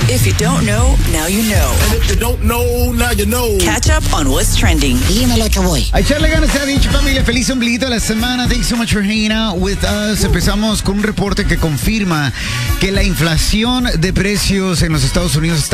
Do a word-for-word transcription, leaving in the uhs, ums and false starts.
If you don't know, now you know. And if you don't know, now you know. Catch up on what's trending. Dímelo, Choboy. A echarle ganas, se ha dicho, familia. Feliz ombliguito de la semana. Thanks so much for hanging out with us. Empezamos con un reporte que confirma que la inflación de precios en los Estados Unidos está